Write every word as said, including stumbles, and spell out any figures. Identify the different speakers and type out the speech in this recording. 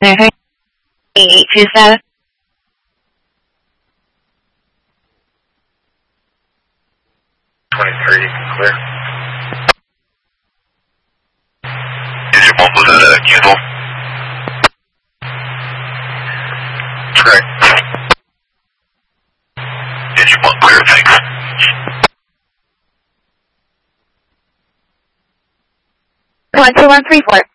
Speaker 1: eight two seven.
Speaker 2: twenty-three, clear. Engine one was at a candle. Correct. Engine one clear, thanks.
Speaker 1: One two one three four.